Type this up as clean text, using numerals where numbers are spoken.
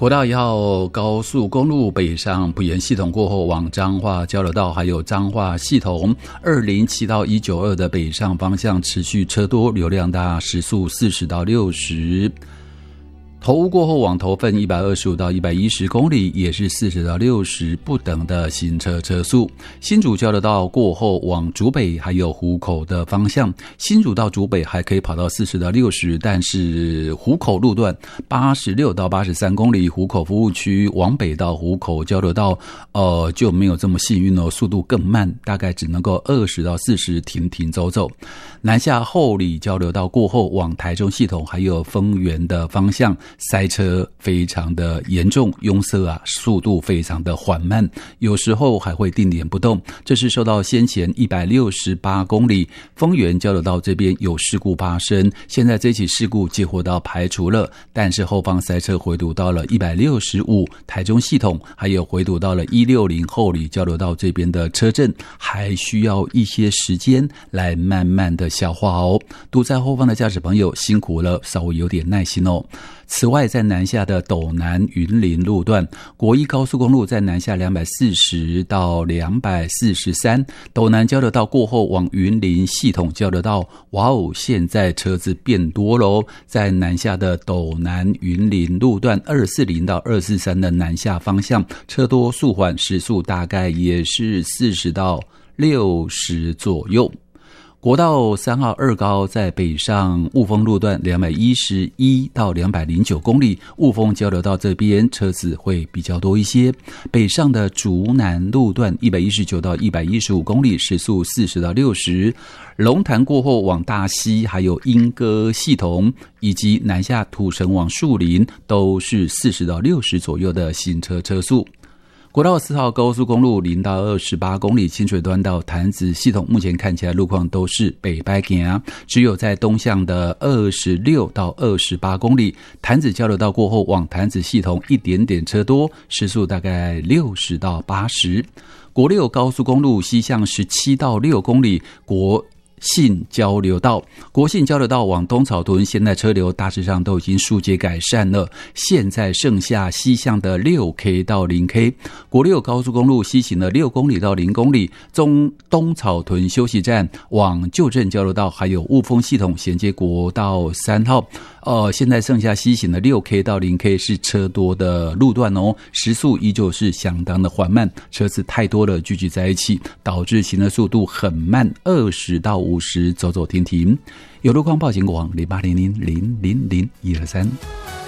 国道1号高速公路北上埔盐系统过后往彰化交流道还有彰化系统207到192的北上方向持续车多，流量大，时速40到60。头屋过后往头份125到110公里，也是40到60不等的行车车速。新竹交流道过后往竹北还有湖口的方向，新竹到竹北还可以跑到40到60，但是湖口路段86到83公里，湖口服务区往北到湖口交流道就没有这么幸运哦，速度更慢，大概只能够20到40停停走走。南下后里交流道过后往台中系统还有丰原的方向，塞车非常的严重，拥塞啊，速度非常的缓慢，有时候还会定点不动。这是受到先前168公里丰原交流道这边有事故发生，现在这起事故接获到排除了，但是后方塞车回堵到了165台中系统，还有回堵到了160后里交流道这边的车阵，还需要一些时间来慢慢的消化哦。堵在后方的驾驶朋友辛苦了，稍微有点耐心哦。此外，在南下的斗南云林路段，国一高速公路在南下240到243，斗南交流道过后往云林系统交流道，哇哦，现在车子变多咯，在南下的斗南云林路段240到243的南下方向，车多速缓，时速大概也是40到60左右。国道3号二高在北上雾峰路段211到209公里，雾峰交流道这边车子会比较多一些。北上的竹南路段119到115公里，时速40到60。龙潭过后往大溪还有莺歌系统，以及南下土城往树林都是40到60左右的行车车速。国道4号高速公路0到28公里，清水端到潭子系统，目前看起来路况都是北摆行，只有在东向的26到28公里，潭子交流道过后往潭子系统一点点车多，时速大概60到80。国6高速公路西向17到6公里，国信交流道往东草屯，现在车流大致上都已经疏解改善了，现在剩下西向的 6K 到 0K。 国6高速公路西行的6公里到0公里，东草屯休息站往旧镇交流道还有雾峰系统衔接国道3号，现在剩下西行的 6K 到 0K 是车多的路段哦，时速依旧是相当的缓慢，车子太多了聚集在一起，导致行的速度很慢，20到50走走停停。有路况报警网0800000123。